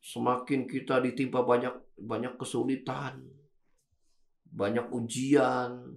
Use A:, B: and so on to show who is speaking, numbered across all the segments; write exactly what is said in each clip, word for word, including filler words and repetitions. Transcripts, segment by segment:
A: semakin kita ditimpa banyak banyak kesulitan, banyak ujian,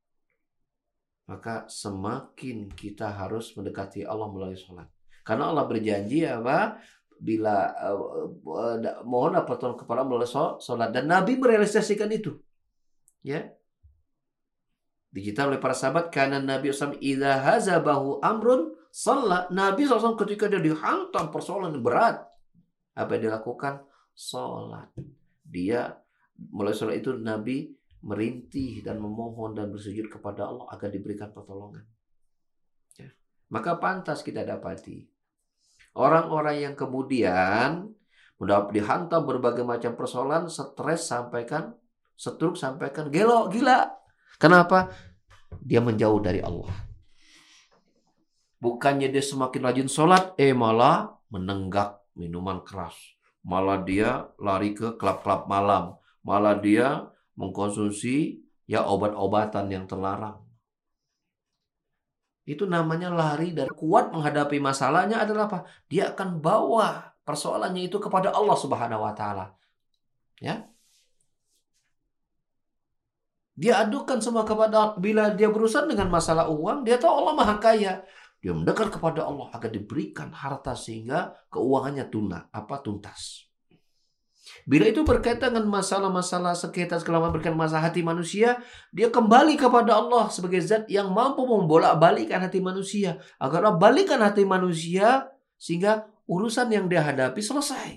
A: maka semakin kita harus mendekati Allah melalui sholat. Karena Allah berjanji apa? Bila uh, uh, mohonlah pertolongan kepada Allah melalui sholat, dan Nabi merealisasikan itu. Ya. Digital oleh para sahabat, karena Nabi shallallahu alaihi wasallam idza hazabahu amrun shalla. Nabi shallallahu alaihi wasallam ketika dia dihantam persoalan yang berat, apa yang dilakukan? Sholat. Dia mulai sholat itu Nabi merintih dan memohon dan bersujud kepada Allah agar diberikan pertolongan. Ya. Maka pantas kita dapati orang-orang yang kemudian mendapat dihantam berbagai macam persoalan, stres sampaikan, stroke sampaikan, gelo, gila. Kenapa? Dia menjauh dari Allah. Bukannya dia semakin rajin sholat, eh malah menenggak minuman keras. Malah dia lari ke klub-klub malam. Malah dia mengkonsumsi ya obat-obatan yang terlarang. Itu namanya lari dari kuat menghadapi masalahnya adalah apa? Dia akan bawa persoalannya itu kepada Allah Subhanahu wa taala. Ya. Dia adukan semua kepada Allah. Bila dia berurusan dengan masalah uang, dia tahu Allah Maha Kaya. Dia mendekat kepada Allah agar diberikan harta sehingga keuangannya tuna, apa tuntas. Bila itu berkaitan dengan masalah-masalah sekitar segala berkaitan masalah hati manusia, dia kembali kepada Allah sebagai zat yang mampu membolak-balikkan hati manusia. Agar Allah balikkan hati manusia sehingga urusan yang dia hadapi selesai.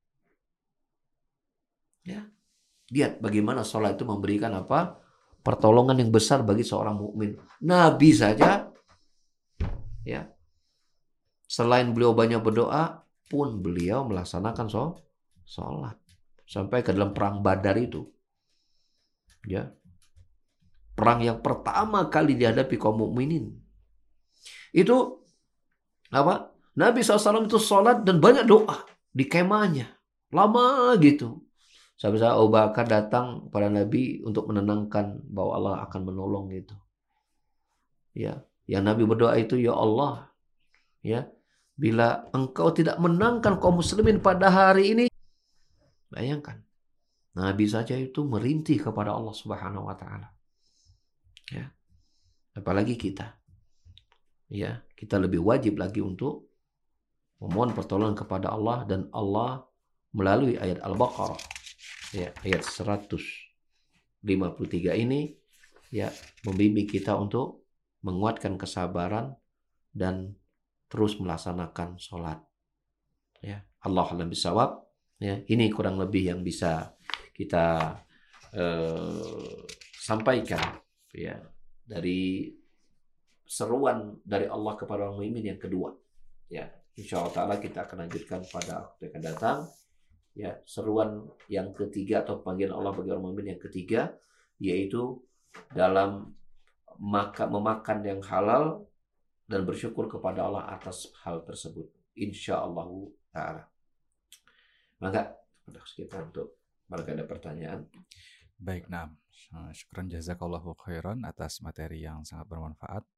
A: Ya. Lihat bagaimana sholat itu memberikan apa? Pertolongan yang besar bagi seorang mukmin. Nabi saja, ya, selain beliau banyak berdoa, pun beliau melaksanakan sholat. Sampai ke dalam perang Badar itu. Ya. Perang yang pertama kali dihadapi kaum mukminin. Itu apa? Nabi shallallahu alaihi wasallam itu sholat dan banyak doa di kemahnya. Lama gitu. Sahabat Abu Bakar datang pada Nabi untuk menenangkan bahwa Allah akan menolong gitu. Ya, yang Nabi berdoa itu, ya Allah, ya, bila engkau tidak menangkan kaum muslimin pada hari ini, bayangkan, Nabi saja itu merintih kepada Allah Subhanahu wa taala. Ya. Apalagi kita. Ya, kita lebih wajib lagi untuk memohon pertolongan kepada Allah, dan Allah melalui ayat Al-Baqarah ya, ayat seratus lima puluh tiga ini ya membimbing kita untuk menguatkan kesabaran dan terus melaksanakan sholat. Ya, Allah alam bisawab. Ya, ini kurang lebih yang bisa kita uh, sampaikan ya dari seruan dari Allah kepada orang mukmin yang kedua. Ya, insyaallah taala kita akan lanjutkan pada waktu yang akan datang. Ya, seruan yang ketiga atau panggilan Allah bagi orang mukmin yang ketiga, yaitu dalam maka, memakan yang halal dan bersyukur kepada Allah atas hal tersebut. Insyaallah taala. Maka pada kita untuk barangkali ada pertanyaan.
B: Baik, nah, syukran jazakallahu khairan atas materi yang sangat bermanfaat.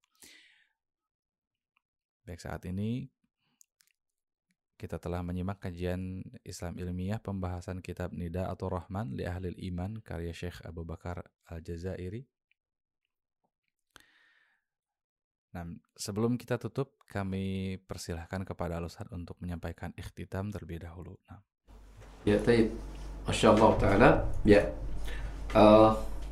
B: Baik, saat ini kita telah menyimak kajian Islam ilmiah pembahasan kitab Nida atau Rahman li Ahlil Iman karya Syekh Abu Bakar Al-Jazairi. Nah, sebelum kita tutup, kami persilahkan kepada Al-Ustadz untuk menyampaikan ikhtitam terlebih dahulu. Nah.
A: Ya, baik. Masya Allah Ta'ala. Ya. Uh,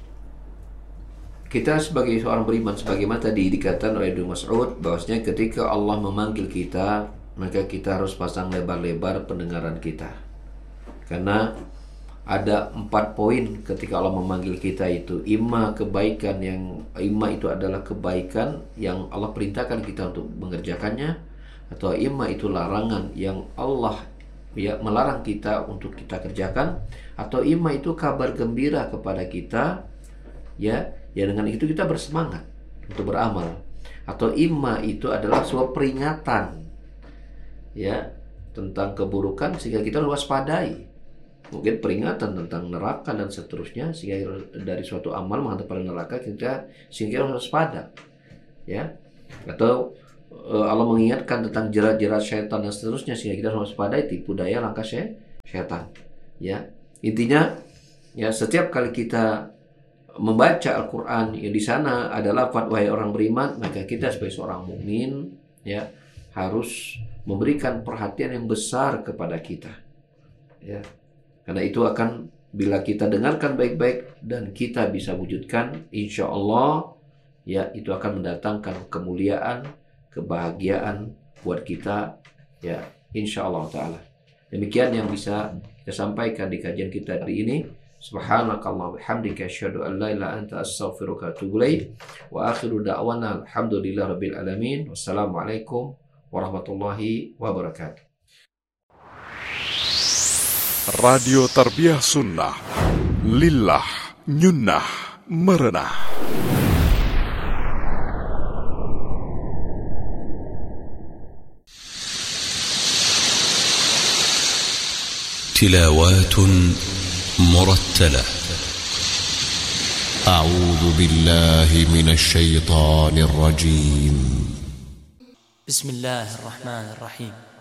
A: kita sebagai seorang beriman, sebagaimana tadi dikatakan oleh Ibnu Mas'ud, bahwasanya ketika Allah memanggil kita, maka kita harus pasang lebar-lebar pendengaran kita. Karena ada empat poin ketika Allah memanggil kita itu. Imma kebaikan yang, imma itu adalah kebaikan yang Allah perintahkan kita untuk mengerjakannya, atau imma itu larangan yang Allah ya melarang kita untuk kita kerjakan, atau imma itu kabar gembira kepada kita, ya, ya dengan itu kita bersemangat untuk beramal, atau imma itu adalah sebuah peringatan ya tentang keburukan sehingga kita waspadai. Mungkin peringatan tentang neraka dan seterusnya, sehingga dari suatu amal menghadap pada neraka kita sehingga harus waspada. Ya. Atau uh, Allah mengingatkan tentang jerat-jerat syaitan dan seterusnya sehingga kita harus waspadai tipu daya langkah syaitan. Ya, intinya ya setiap kali kita membaca Al-Quran yang di sana adalah lafaz wahai orang beriman, maka kita sebagai seorang mukmin ya harus memberikan perhatian yang besar kepada kita. Ya, karena itu akan bila kita dengarkan baik-baik dan kita bisa wujudkan, insya Allah ya itu akan mendatangkan kemuliaan, kebahagiaan buat kita ya, insya Allah Ta'ala. Demikian yang bisa kita sampaikan di kajian kita hari ini. Subhanakallah bihamdika asyhadu an la ilaha illa anta astaghfiruka wa atubu ilaik. Wa akhiru da'wana alhamdulillahi rabbil alamin. Wassalamualaikum warahmatullahi wabarakatuh.
C: Radio Tarbiyah Sunnah, lillah, nyunnah, merenah.
D: تلاوات مرتلة. أعوذ بالله من الشيطان الرجيم.
E: بسم الله الرحمن الرحيم.